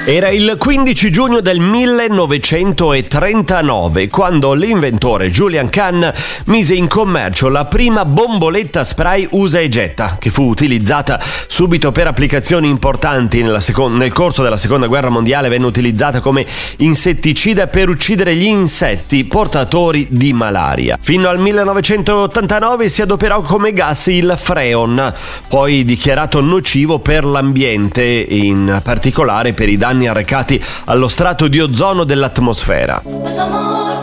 Era il 15 giugno del 1939 quando l'inventore Julian Kahn mise in commercio la prima bomboletta spray usa e getta, che fu utilizzata subito per applicazioni importanti nel corso della seconda guerra mondiale. Venne utilizzata come insetticida per uccidere gli insetti portatori di malaria. Fino al 1989 si adoperò come gas il freon, poi dichiarato nocivo per l'ambiente, in particolare per i danni arrecati allo strato di ozono dell'atmosfera.